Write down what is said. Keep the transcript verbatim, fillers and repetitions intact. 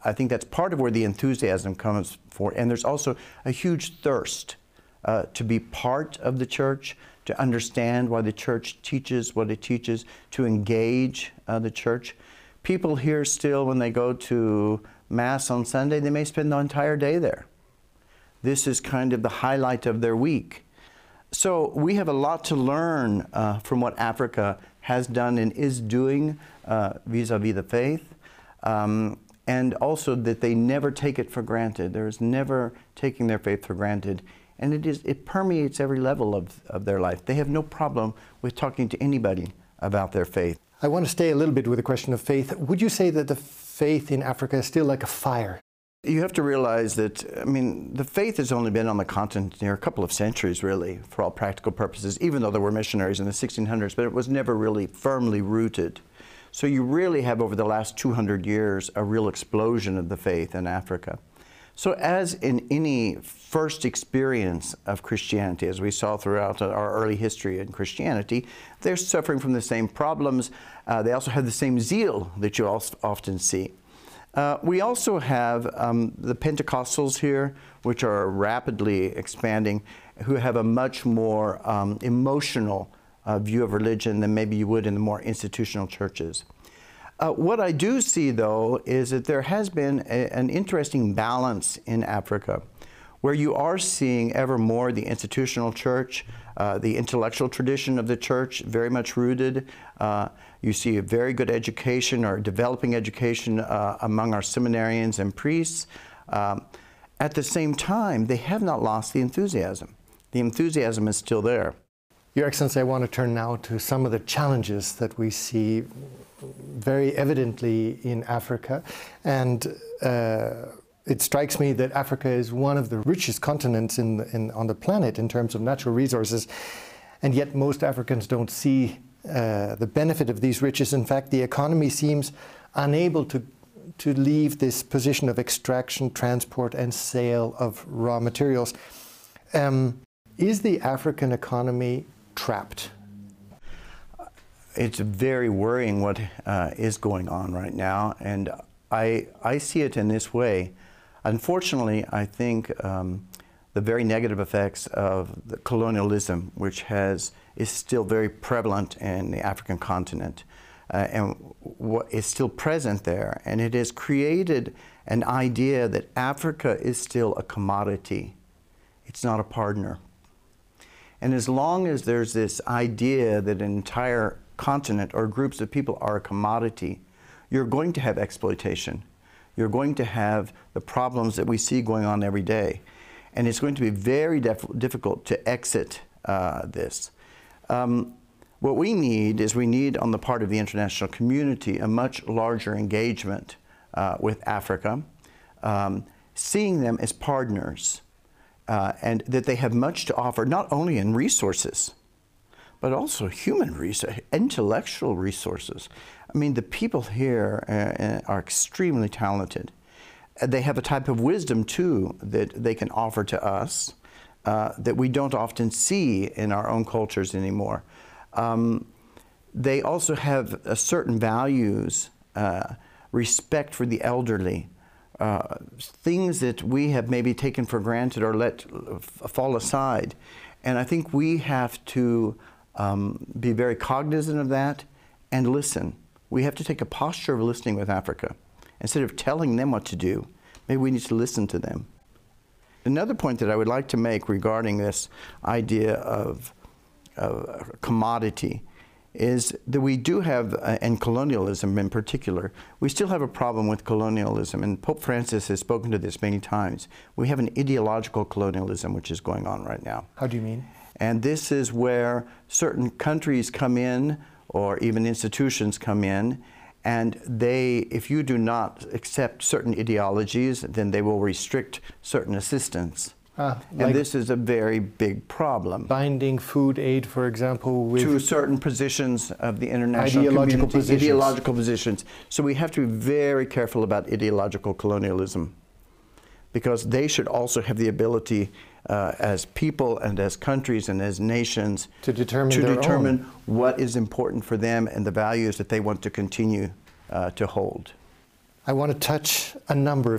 I think that's part of where the enthusiasm comes for. And there's also a huge thirst uh, to be part of the church, to understand why the church teaches what it teaches, to engage uh, the church. People here still, when they go to Mass on Sunday, they may spend the entire day there. This is kind of the highlight of their week. So we have a lot to learn uh, from what Africa has done and is doing uh, vis-a-vis the faith, um, and also that they never take it for granted. There is never taking their faith for granted, and it is it permeates every level of, of their life. They have no problem with talking to anybody about their faith. I want to stay a little bit with the question of faith. Would you say that the faith in Africa is still like a fire? You have to realize that, I mean, the faith has only been on the continent here a couple of centuries, really, for all practical purposes, even though there were missionaries in the sixteen hundreds, but it was never really firmly rooted. So you really have, over the last two hundred years, a real explosion of the faith in Africa. So as in any first experience of Christianity, as we saw throughout our early history in Christianity, they're suffering from the same problems. Uh, they also have the same zeal that you often see. Uh, we also have um, the Pentecostals here, which are rapidly expanding, who have a much more um, emotional uh, view of religion than maybe you would in the more institutional churches. Uh, what I do see, though, is that there has been a, an interesting balance in Africa, where you are seeing ever more the institutional church, uh, the intellectual tradition of the church very much rooted. Uh, you see a very good education or developing education uh, among our seminarians and priests. Um, at the same time, they have not lost the enthusiasm. The enthusiasm is still there. Your Excellency, I want to turn now to some of the challenges that we see very evidently in Africa. And uh, it strikes me that Africa is one of the richest continents in, in, on the planet in terms of natural resources, and yet most Africans don't see uh, the benefit of these riches. In fact, the economy seems unable to, to leave this position of extraction, transport, and sale of raw materials. Um, is the African economy trapped? It's very worrying what uh, is going on right now, and I, I see it in this way. Unfortunately, I think um, the very negative effects of the colonialism, which has is still very prevalent in the African continent, uh, and what is still present there, and it has created an idea that Africa is still a commodity. It's not a partner. And as long as there's this idea that an entire continent or groups of people are a commodity, you're going to have exploitation. You're going to have the problems that we see going on every day. And it's going to be very difficult to exit uh, this. Um, what we need is we need, on the part of the international community, a much larger engagement uh, with Africa, um, seeing them as partners, uh, and that they have much to offer, not only in resources, but also human resources, intellectual resources. I mean, the people here uh, are extremely talented. They have a type of wisdom, too, that they can offer to us uh, that we don't often see in our own cultures anymore. Um, they also have a certain values, uh, respect for the elderly, uh, things that we have maybe taken for granted or let fall aside. And I think we have to Um, be very cognizant of that and listen. We have to take a posture of listening with Africa. Instead of telling them what to do, maybe we need to listen to them. Another point that I would like to make regarding this idea of, of commodity is that we do have, uh, and colonialism in particular, we still have a problem with colonialism, and Pope Francis has spoken to this many times. We have an ideological colonialism which is going on right now. How do you mean? And this is where certain countries come in, or even institutions come in, and they, if you do not accept certain ideologies, then they will restrict certain assistance. Ah, like and this is a very big problem. Binding food aid, for example, with to certain positions of the international ideological community, positions. ideological positions. So we have to be very careful about ideological colonialism, because they should also have the ability, uh, as people and as countries and as nations, to determine, to their determine own. what is important for them and the values that they want to continue uh, to hold. I want to touch a number of